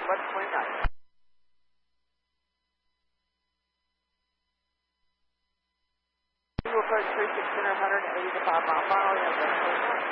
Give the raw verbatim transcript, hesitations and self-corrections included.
West twenty-nine. Approach three six center, one eighty to five mile final.